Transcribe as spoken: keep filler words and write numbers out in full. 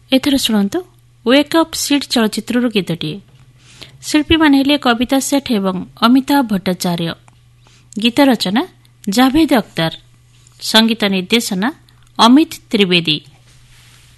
ଏଥର ଶୁଣନ୍ତୁ wake up seed ଚଳଚ୍ଚିତ୍ରରୁ ଗୀତଟିଏ। ଶିଳ୍ପୀମାନେ ହେଲେ କବିତା ସେଠ ଏବଂ ଅମିତାଭ ଭଟ୍ଟାଚାର୍ଯ୍ୟ। ଗୀତ ରଚନା ଜାଭେଦ ଅକ୍ତର, ସଙ୍ଗୀତ ନିର୍ଦ୍ଦେଶନା ଅମିତ ତ୍ରିବେଦୀ।